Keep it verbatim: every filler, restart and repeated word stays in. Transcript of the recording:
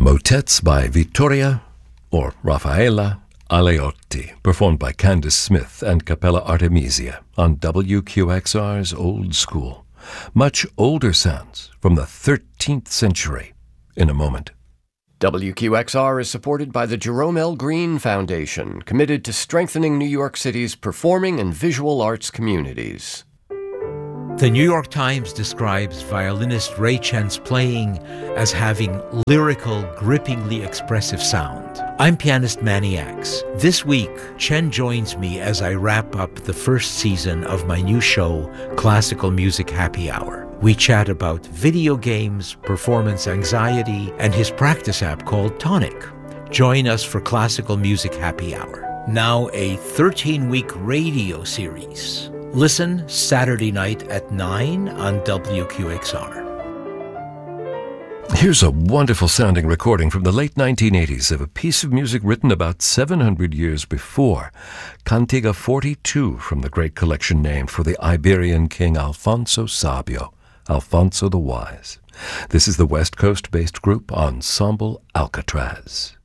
Motets by Vittoria, or Raffaella, Aleotti, performed by Candace Smith and Capella Artemisia on W Q X R's Old School. Much older sounds from the thirteenth century in a moment. W Q X R is supported by the Jerome L. Green Foundation, committed to strengthening New York City's performing and visual arts communities. The New York Times describes violinist Ray Chen's playing as having lyrical, grippingly expressive sound. I'm pianist Manny Axe. This week, Chen joins me as I wrap up the first season of my new show, Classical Music Happy Hour. We chat about video games, performance anxiety, and his practice app called Tonic. Join us for Classical Music Happy Hour, now a thirteen-week radio series. Listen Saturday night at nine on W Q X R. Here's a wonderful sounding recording from the late nineteen eighties of a piece of music written about seven hundred years before, Cantiga forty-two from the great collection named for the Iberian king Alfonso Sabio, Alfonso the Wise. This is the West Coast-based group Ensemble Alcatraz.